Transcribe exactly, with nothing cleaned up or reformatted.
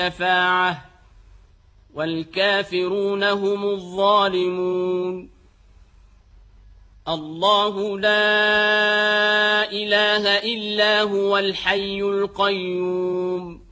شفاعة والكافرون هم الظالمون. الله لا إله إلا هو الحي القيوم